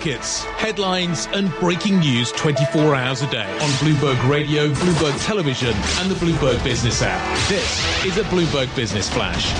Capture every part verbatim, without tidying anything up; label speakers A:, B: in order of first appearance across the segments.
A: markets, headlines and breaking news twenty-four hours a day on Bloomberg Radio, Bloomberg Television and the Bloomberg Business app. This is a Bloomberg Business Flash.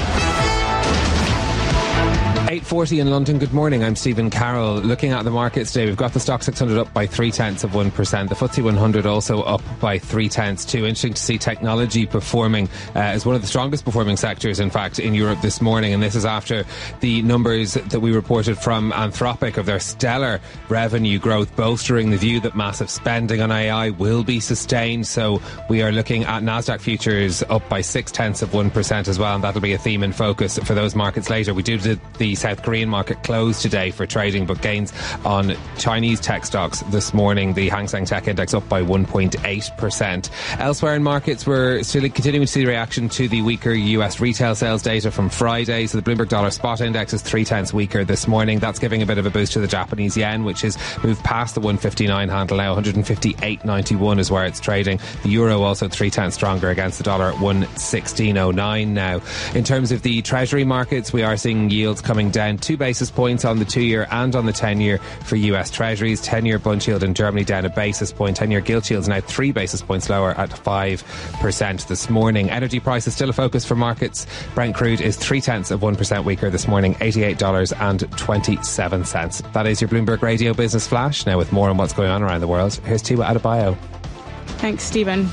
B: eight forty in London. Good morning. I'm Stephen Carroll. Looking at the markets today, we've got the Stock six hundred up by three tenths of one percent. The F T S E one hundred also up by three tenths too. Interesting to see technology performing uh, as one of the strongest performing sectors, in fact, in Europe this morning. And this is after the numbers that we reported from Anthropic of their stellar revenue growth, bolstering the view that massive spending on A I will be sustained. So we are looking at Nasdaq futures up by six tenths of one percent as well. And that'll be a theme in focus for those markets later. We do the South Korean market closed today for trading, but gains on Chinese tech stocks this morning. The Hang Seng Tech Index up by one point eight percent. Elsewhere in markets, we're still continuing to see the reaction to the weaker U S retail sales data from Friday. So the Bloomberg Dollar Spot Index is three tenths weaker this morning. That's giving a bit of a boost to the Japanese yen, which has moved past the one fifty-nine handle now. one fifty-eight ninety-one is where it's trading. The euro also three tenths stronger against the dollar at one sixteen oh nine now. In terms of the treasury markets, we are seeing yields coming down two basis points on the two-year and on the ten-year for U S Treasuries. ten-year bund yield in Germany down a basis point. ten-year gilt yield is now three basis points lower at five percent this morning. Energy prices still a focus for markets. Brent crude is three tenths of one percent weaker this morning, eighty-eight dollars and twenty-seven cents. That is your Bloomberg Radio Business Flash. Now with more on what's going on around the world, here's Tiwa Adebayo.
C: Thanks, Stephen.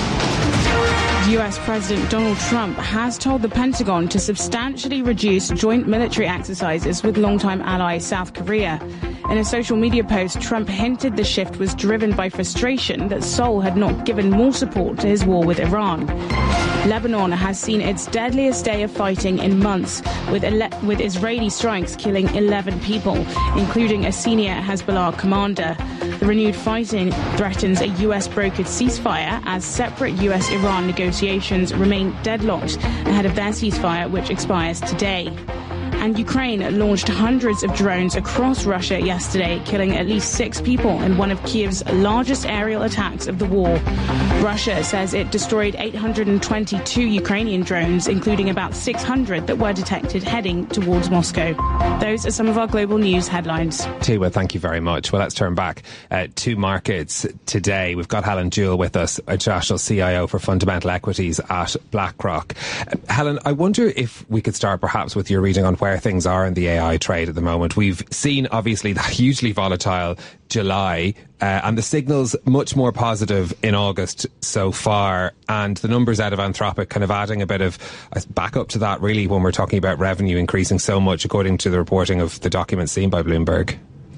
C: U S President Donald Trump has told the Pentagon to substantially reduce joint military exercises with longtime ally South Korea. In a social media post, Trump hinted the shift was driven by frustration that Seoul had not given more support to his war with Iran. Lebanon has seen its deadliest day of fighting in months, with, ele- with Israeli strikes killing eleven people, including a senior Hezbollah commander. The renewed fighting threatens a U S-brokered ceasefire as separate U S-Iran negotiations remain deadlocked ahead of their ceasefire, which expires today. And Ukraine launched hundreds of drones across Russia yesterday, killing at least six people in one of Kiev's largest aerial attacks of the war. Russia says it destroyed eight hundred twenty-two Ukrainian drones, including about six hundred that were detected heading towards Moscow. Those are some of our global news headlines.
B: Tiwa, thank you very much. Well, let's turn back uh, to markets today. We've got Helen Jewell with us, International C I O for Fundamental Equities at BlackRock. Uh, Helen, I wonder if we could start perhaps with your reading on where things are in the A I trade at the moment. We've seen, obviously, the hugely volatile July uh, and the signals much more positive in August so far, and the numbers out of Anthropic kind of adding a bit of uh, back up to that, really, when we're talking about revenue increasing so much, according to the reporting of the documents seen by Bloomberg.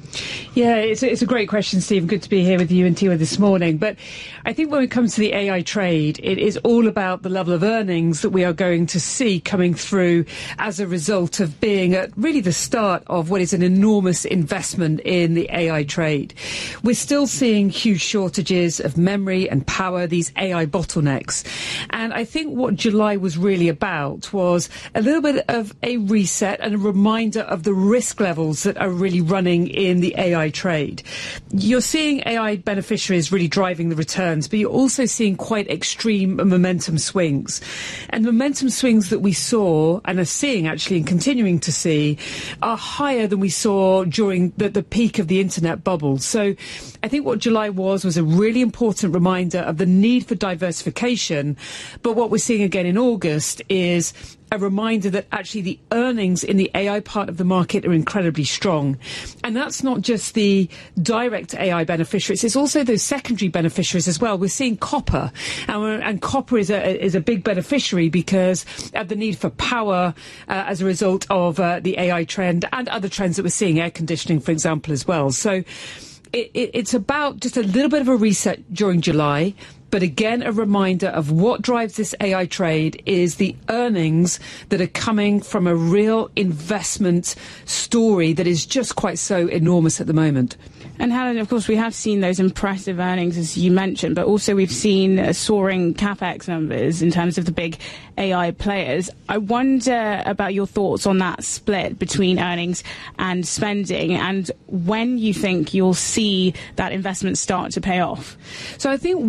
D: Yeah, it's a, it's a great question, Steve. Good to be here with you and Tiwa this morning. But I think when it comes to the A I trade, it is all about the level of earnings that we are going to see coming through as a result of being at really the start of what is an enormous investment in the A I trade. We're still seeing huge shortages of memory and power, these A I bottlenecks. And I think what July was really about was a little bit of a reset and a reminder of the risk levels that are really running in the A I trade. You're seeing A I beneficiaries really driving the returns, but you're also seeing quite extreme momentum swings. And momentum swings that we saw and are seeing actually and continuing to see are higher than we saw during the, the peak of the internet bubble. So I think what July was was a really important reminder of the need for diversification. But what we're seeing again in August is a reminder that actually the earnings in the A I part of the market are incredibly strong. And that's not just the direct A I beneficiaries, it's also those secondary beneficiaries as well. We're seeing copper, and, we're, and copper is a, is a big beneficiary because of the need for power uh, as a result of uh, the A I trend and other trends that we're seeing, air conditioning, for example, as well. So it, it, it's about just a little bit of a reset during July. But again, a reminder of what drives this A I trade is the earnings that are coming from a real investment story that is just quite so enormous at the moment.
C: And Helen, of course, we have seen those impressive earnings, as you mentioned, but also we've seen uh, soaring CapEx numbers in terms of the big A I players. I wonder about your thoughts on that split between earnings and spending, and when you think you'll see that investment start to pay off.
D: So I think we believe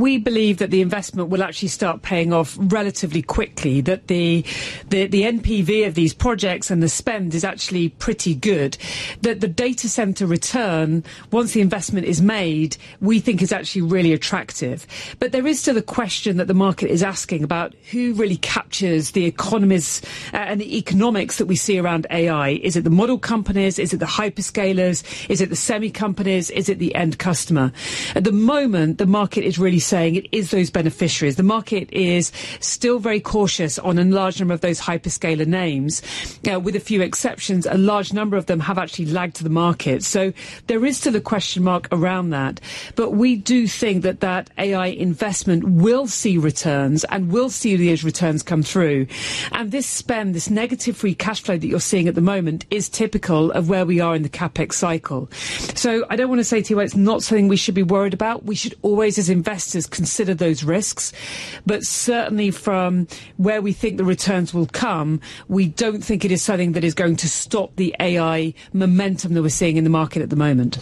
D: believe that the investment will actually start paying off relatively quickly, that the, the, the N P V of these projects and the spend is actually pretty good, that the data center return, once the investment is made, we think is actually really attractive. But there is still a question that the market is asking about who really captures the economies uh, and the economics that we see around A I. Is it the model companies? Is it the hyperscalers? Is it the semi companies? Is it the end customer? At the moment, the market is really saying it is those beneficiaries. The market is still very cautious on a large number of those hyperscaler names. Uh, with a few exceptions, a large number of them have actually lagged to the market. So there is still a question mark around that. But we do think that that A I investment will see returns and will see these returns come through. And this spend, this negative free cash flow that you're seeing at the moment is typical of where we are in the CapEx cycle. So I don't want to say to you, well, it's not something we should be worried about. We should always, as investors, consider those risks. But certainly from where we think the returns will come, we don't think it is something that is going to stop the A I momentum that we're seeing in the market at the moment.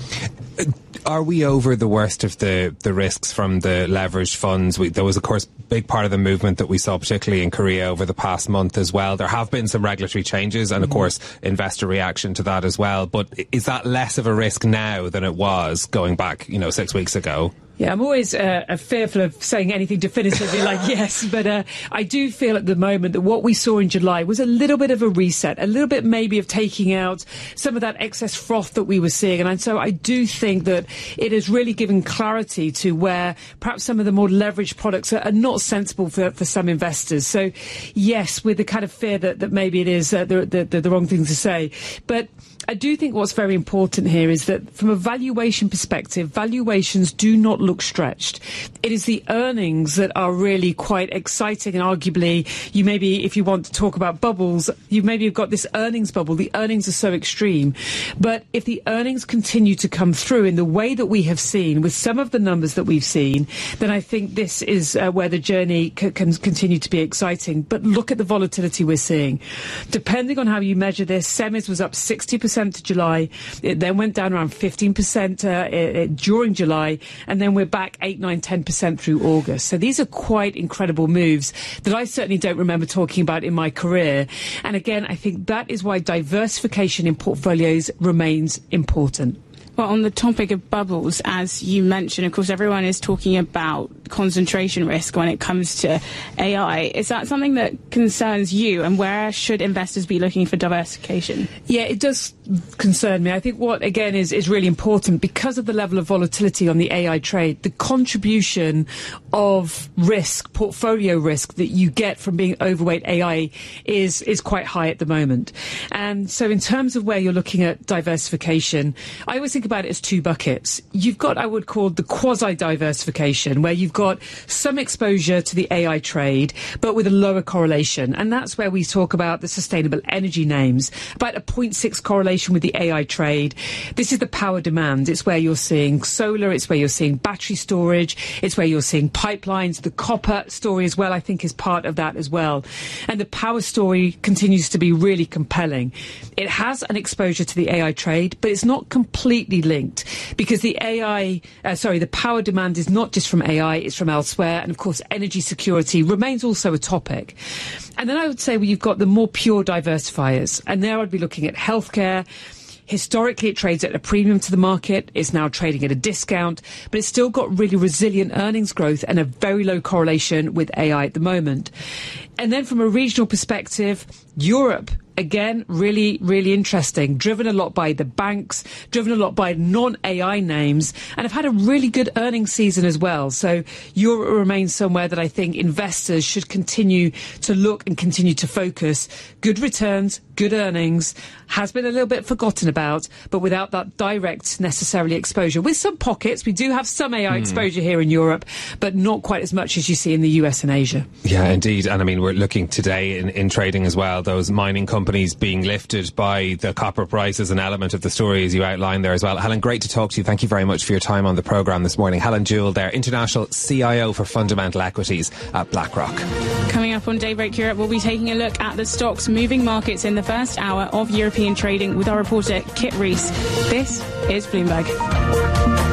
B: Are we over the worst of the, the risks from the leveraged funds? We, there was, of course, a big part of the movement that we saw, particularly in Korea over the past month as well. There have been some regulatory changes and, of course, investor reaction to that as well. But is that less of a risk now than it was going back, you know, six weeks ago?
D: Yeah, I'm always uh, fearful of saying anything definitively like yes, but uh, I do feel at the moment that what we saw in July was a little bit of a reset, a little bit maybe of taking out some of that excess froth that we were seeing. And so I do think that it has really given clarity to where perhaps some of the more leveraged products are, are not sensible for, for some investors. So yes, with the kind of fear that, that maybe it is uh, the, the, the wrong thing to say. But I do think what's very important here is that from a valuation perspective, valuations do not look stretched. It is the earnings that are really quite exciting, and arguably you maybe, if you want to talk about bubbles, you maybe have got this earnings bubble. The earnings are so extreme. But if the earnings continue to come through in the way that we have seen with some of the numbers that we've seen, then I think this is uh, where the journey c- can continue to be exciting. But look at the volatility we're seeing. Depending on how you measure this, semis was up sixty percent to July. It then went down around fifteen percent uh, it, during July, and then we're back eight, nine, ten percent through August. So these are quite incredible moves that I certainly don't remember talking about in my career. And again, I think that is why diversification in portfolios remains important.
C: Well, on the topic of bubbles, as you mentioned, of course, everyone is talking about concentration risk when it comes to A I. Is that something that concerns you, and where should investors be looking for diversification?
D: Yeah, it does concern me. I think what, again, is, is really important, because of the level of volatility on the A I trade, the contribution of risk, portfolio risk, that you get from being overweight A I is, is quite high at the moment. And so in terms of where you're looking at diversification, I always think about it as two buckets. You've got, I would call, the quasi-diversification, where you've got some exposure to the A I trade, but with a lower correlation. And that's where we talk about the sustainable energy names, about a zero point six correlation with the A I trade. This is the power demand. It's where you're seeing solar, it's where you're seeing battery storage, it's where you're seeing pipelines. The copper story as well, I think, is part of that as well. And the power story continues to be really compelling. It has an exposure to the A I trade, but it's not completely linked, because the A I, uh, sorry, the power demand is not just from A I, it's from elsewhere. And of course, energy security remains also a topic. And then I would say, well, you've got the more pure diversifiers. And there I'd be looking at healthcare. Historically, it trades at a premium to the market. It's now trading at a discount, but it's still got really resilient earnings growth and a very low correlation with A I at the moment. And then from a regional perspective, Europe, again, really, really interesting. Driven a lot by the banks, driven a lot by non-A I names, and have had a really good earnings season as well. So Europe remains somewhere that I think investors should continue to look and continue to focus. Good returns, good earnings, has been a little bit forgotten about, but without that direct necessarily exposure. With some pockets, we do have some A I mm. exposure here in Europe, but not quite as much as you see in the U S and Asia.
B: Yeah, indeed. And I mean, we're looking today in, in trading as well, those mining companies being lifted by the copper price is an element of the story, as you outlined there as well. Helen, great to talk to you. Thank you very much for your time on the programme this morning. Helen Jewell there, International C I O for Fundamental Equities at BlackRock.
C: Coming up on Daybreak Europe, we'll be taking a look at the stocks moving markets in the first hour of European trading with our reporter Kit Rees. This is Bloomberg.